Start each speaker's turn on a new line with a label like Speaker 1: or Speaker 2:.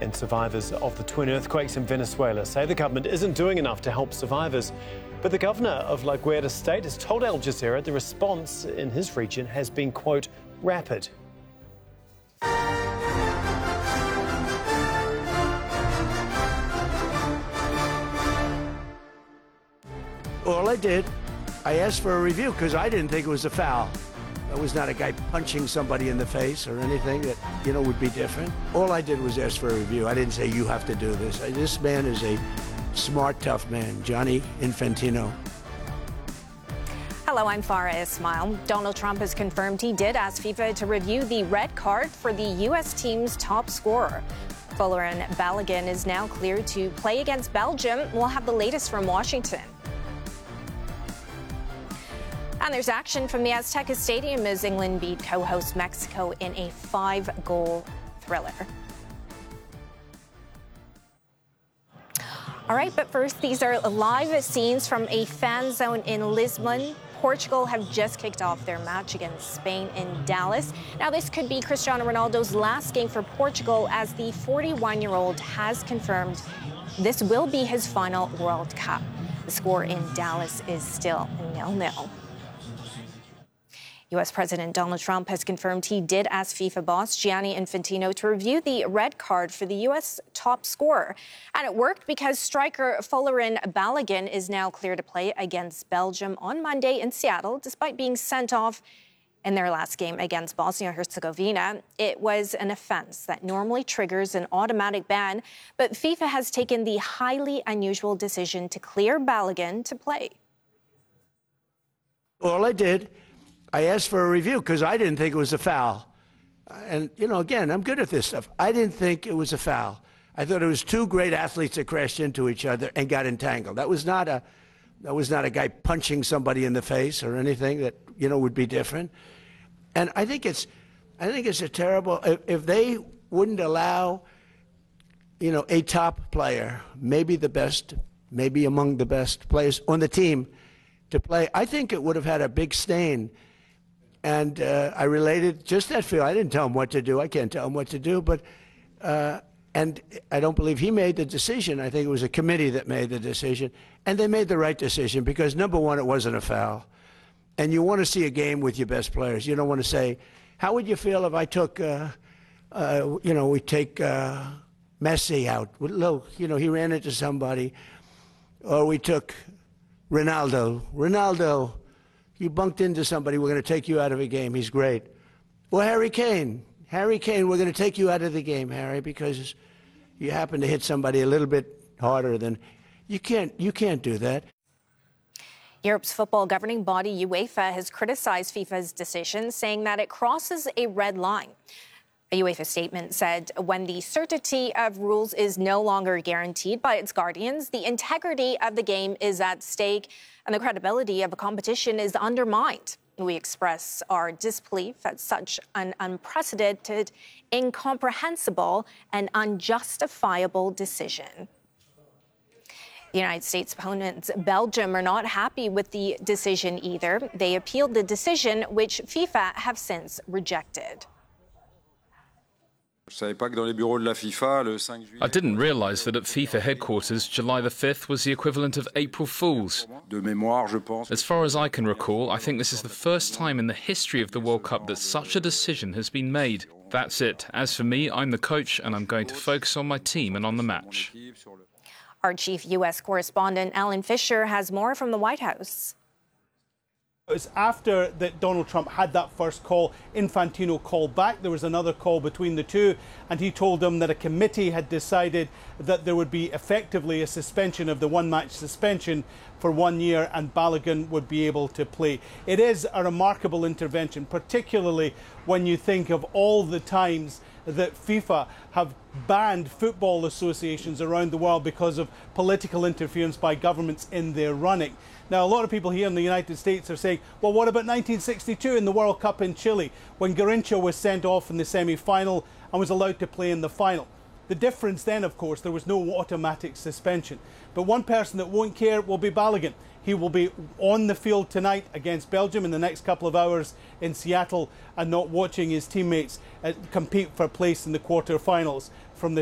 Speaker 1: And survivors of the twin earthquakes in Venezuela say the government isn't doing enough to help survivors. But the governor of La Guaira state has told Al Jazeera the response in his region has been, quote, rapid.
Speaker 2: All I did, I asked for a review because I didn't think it was a foul. I was not a guy punching somebody in the face or anything that, would be different. All I did was ask for a review. I didn't say, you have to do this. This man is a smart, tough man, Gianni Infantino.
Speaker 3: Hello, I'm Farah Ismail. Donald Trump has confirmed he did ask FIFA to review the red card for the U.S. team's top scorer. Folarin Balogun is now cleared to play against Belgium. We'll have the latest from Washington. And there's action from the Azteca Stadium as England beat co-host Mexico in a 5-goal thriller. All right, but first, these are live scenes from a fan zone in Lisbon. Portugal have just kicked off their match against Spain in Dallas. Now, this could be Cristiano Ronaldo's last game for Portugal, as the 41-year-old has confirmed this will be his final World Cup. The score in Dallas is still 0-0. U.S. President Donald Trump has confirmed he did ask FIFA boss Gianni Infantino to review the red card for the U.S. top scorer. And it worked because striker Folarin Balogun is now clear to play against Belgium on Monday in Seattle, despite being sent off in their last game against Bosnia-Herzegovina. It was an offense that normally triggers an automatic ban, but FIFA has taken the highly unusual decision to clear Balogun to play.
Speaker 2: All I did, I asked for a review because I didn't think it was a foul. And, again, I'm good at this stuff. I didn't think it was a foul. I thought it was two great athletes that crashed into each other and got entangled. That was not a guy punching somebody in the face or anything that, would be different. And I think it's a terrible, if they wouldn't allow, a top player, maybe the best, maybe among the best players on the team to play, I think it would have had a big stain. And I related just that feel. I didn't tell him what to do. I can't tell him what to do. But and I don't believe he made the decision. I think it was a committee that made the decision. And they made the right decision because, number one, it wasn't a foul. And you want to see a game with your best players. You don't want to say, how would you feel if I took, we take Messi out? Look, he ran into somebody. Or we took Ronaldo. Ronaldo, you bumped into somebody, we're going to take you out of a game. He's great. Or Harry Kane. Harry Kane, we're going to take you out of the game, Harry, because you happen to hit somebody a little bit harder than... You can't do that.
Speaker 3: Europe's football governing body, UEFA, has criticized FIFA's decision, saying that it crosses a red line. A UEFA statement said when the certainty of rules is no longer guaranteed by its guardians, the integrity of the game is at stake and the credibility of a competition is undermined. We express our disbelief at such an unprecedented, incomprehensible, and unjustifiable decision. The United States opponents, Belgium, are not happy with the decision either. They appealed the decision, which FIFA have since rejected.
Speaker 4: I didn't realize that at FIFA headquarters, July the 5th was the equivalent of April Fool's. As far as I can recall, I think this is the first time in the history of the World Cup that such a decision has been made. That's it. As for me, I'm the coach and I'm going to focus on my team and on the match.
Speaker 3: Our chief U.S. correspondent, Alan Fisher, has more from the White House.
Speaker 5: It's after that Donald Trump had that first call, Infantino called back. There was another call between the two, and he told them that a committee had decided that there would be effectively a suspension of the one-match suspension for 1 year, and Balogun would be able to play. It is a remarkable intervention, particularly when you think of all the times that FIFA have banned football associations around the world because of political interference by governments in their running. Now, a lot of people here in the United States are saying, well, what about 1962 in the World Cup in Chile, when Garrincha was sent off in the semi-final and was allowed to play in the final? The difference then, of course, there was no automatic suspension. But one person that won't care will be Balogun. He will be on the field tonight against Belgium in the next couple of hours in Seattle and not watching his teammates compete for a place in the quarter-finals.